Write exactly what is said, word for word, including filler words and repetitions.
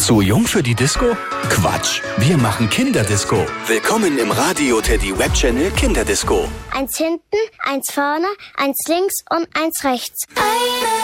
Zu jung für die Disco? Quatsch, wir machen Kinderdisco. Willkommen im Radio Teddy Webchannel Kinderdisco. Eins hinten, eins vorne, eins links und eins rechts. Eine